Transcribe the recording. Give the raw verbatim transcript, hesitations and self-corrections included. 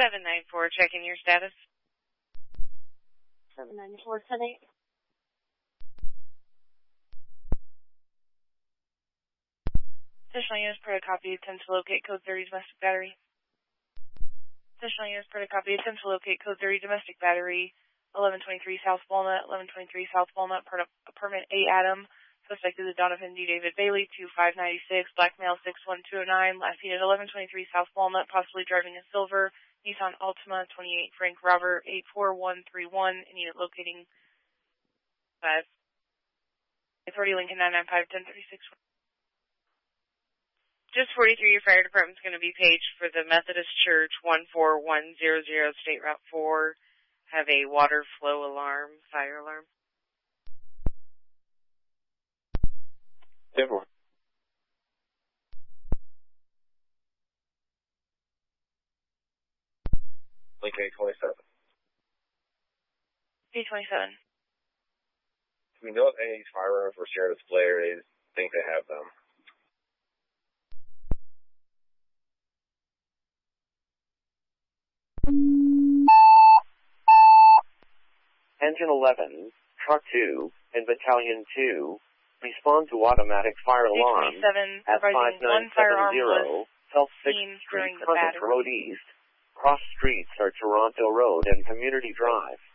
seven nine four, checking your status. seven nine four, ten eight. Additional units per copy, attempt to locate code thirty domestic battery. Additional units per copy, attempt to locate code thirty domestic battery, eleven twenty-three South Walnut, eleven twenty-three South Walnut, apartment A Adam, suspect is Donovan D. David Bailey, two five nine six, black male six one two oh nine, last seen at eleven twenty-three South Walnut, possibly driving a silver, Nissan Altima, twenty-eight Frank Robert, eight four one three one, and unit locating five. Authority Lincoln nine nine five, ten thirty-six. Just forty-three, your fire department's going to be paged for the Methodist Church, one four one zero zero, State Route four. Have a water flow alarm, fire alarm. Everyone. Lincoln eight twenty-seven. eight twenty-seven. Do we know if any of these firearms were shared display or they think they have them? Engine eleven, Truck two, and Battalion two respond to automatic fire alarm at five nine seven zero, South sixth Street, Pleasant Road East. Cross streets are Toronto Road and Community Drive.